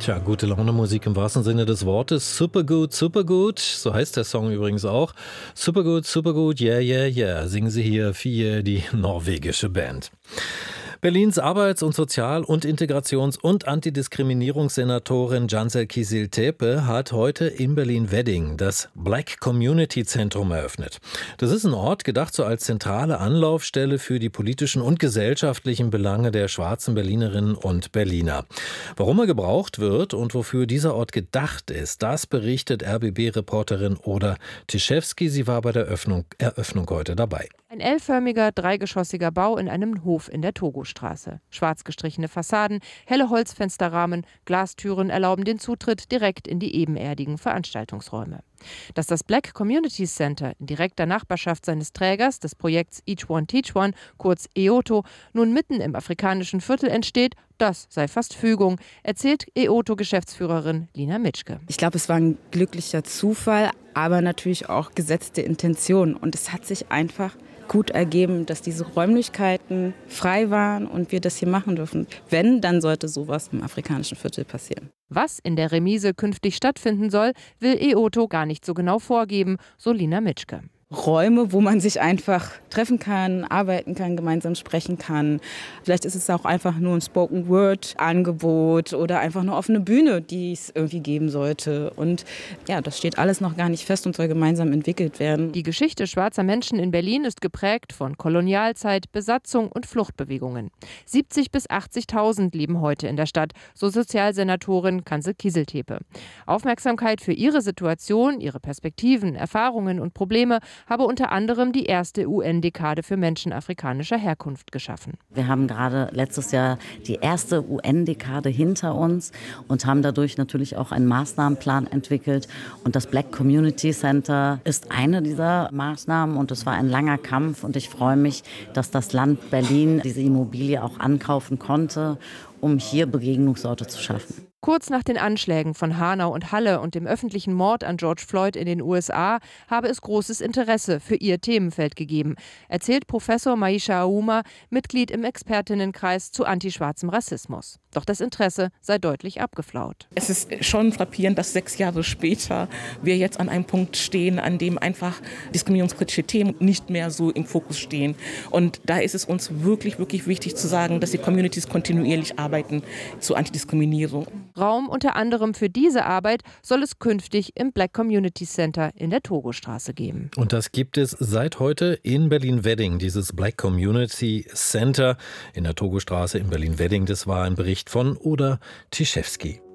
Tja, gute Laune Musik im wahrsten Sinne des Wortes. Supergood, supergood. So heißt der Song übrigens auch. Supergood, supergood, yeah, yeah, yeah. Singen sie hier FIE, die norwegische Band. Berlins Arbeits- und Sozial- und Integrations- und Antidiskriminierungssenatorin Cansel Kicil-Tepe hat heute in Berlin-Wedding das Black Community Zentrum eröffnet. Das ist ein Ort, gedacht so als zentrale Anlaufstelle für die politischen und gesellschaftlichen Belange der schwarzen Berlinerinnen und Berliner. Warum er gebraucht wird und wofür dieser Ort gedacht ist, das berichtet RBB-Reporterin Oda Tischewski. Sie war bei der Eröffnung heute dabei. Ein L-förmiger, dreigeschossiger Bau in einem Hof in der Togostraße. Schwarz gestrichene Fassaden, helle Holzfensterrahmen, Glastüren erlauben den Zutritt direkt in die ebenerdigen Veranstaltungsräume. Dass das Black Community Center in direkter Nachbarschaft seines Trägers, des Projekts Each One Teach One, kurz EOTO, nun mitten im afrikanischen Viertel entsteht, das sei fast Fügung, erzählt EOTO-Geschäftsführerin Lina Mitschke. Ich glaube, es war ein glücklicher Zufall, aber natürlich auch gesetzte Intention. Und es hat sich einfach gut ergeben, dass diese Räumlichkeiten frei waren und wir das hier machen dürfen. Wenn, dann sollte sowas im afrikanischen Viertel passieren. Was in der Remise künftig stattfinden soll, will EOTO gar nicht so genau vorgeben, so Lina Mitschke. Räume, wo man sich einfach treffen kann, arbeiten kann, gemeinsam sprechen kann. Vielleicht ist es auch einfach nur ein Spoken-Word-Angebot oder einfach eine offene Bühne, die es irgendwie geben sollte. Und ja, das steht alles noch gar nicht fest und soll gemeinsam entwickelt werden. Die Geschichte schwarzer Menschen in Berlin ist geprägt von Kolonialzeit, Besatzung und Fluchtbewegungen. 70.000 bis 80.000 leben heute in der Stadt, so Sozialsenatorin Cansel Kicil-Tepe. Aufmerksamkeit für ihre Situation, ihre Perspektiven, Erfahrungen und Probleme habe unter anderem die erste UN-Dekade für Menschen afrikanischer Herkunft geschaffen. Wir haben gerade letztes Jahr die erste UN-Dekade hinter uns und haben dadurch natürlich auch einen Maßnahmenplan entwickelt. Und das Black Community Center ist eine dieser Maßnahmen und es war ein langer Kampf. Und ich freue mich, dass das Land Berlin diese Immobilie auch ankaufen konnte, um hier Begegnungsorte zu schaffen. Kurz nach den Anschlägen von Hanau und Halle und dem öffentlichen Mord an George Floyd in den USA habe es großes Interesse für ihr Themenfeld gegeben, erzählt Professor Maisha Aouma, Mitglied im Expertinnenkreis zu antischwarzem Rassismus. Doch das Interesse sei deutlich abgeflaut. Es ist schon frappierend, dass 6 Jahre später wir jetzt an einem Punkt stehen, an dem einfach diskriminierungskritische Themen nicht mehr so im Fokus stehen. Und da ist es uns wirklich, wirklich wichtig zu sagen, dass die Communities kontinuierlich arbeiten zur Antidiskriminierung. Raum unter anderem für diese Arbeit soll es künftig im Black Community Center in der Togostraße geben. Und das gibt es seit heute in Berlin-Wedding, dieses Black Community Center in der Togostraße in Berlin-Wedding. Das war ein Bericht von Oda Tischewski.